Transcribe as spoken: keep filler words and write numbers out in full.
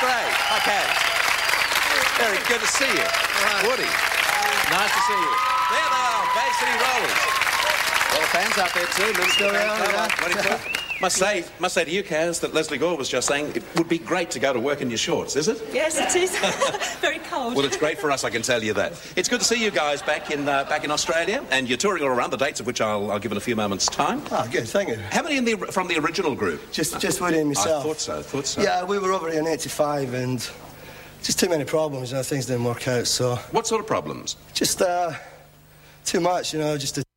great. Okay. Very good to see you. Right. Woody, nice to see you. There they are, Bay City Rollers. Well, the fans out there too. Let's go around. Must say, must say to you, Kaz, that Leslie Gore was just saying it would be great to go to work in your shorts, is it? Yes, it is. Very cold. Well, it's great for us, I can tell you that. It's good to see you guys back in uh, back in Australia, and you're touring all around, the dates of which I'll, I'll give in a few moments' time. Ah, good, thank you. How many in the, from the original group? Just just Woody and myself. I thought so, thought so. Yeah, we were over here in eighty-five, and just too many problems, you know, things didn't work out, so... What sort of problems? Just, uh, too much, you know, just... A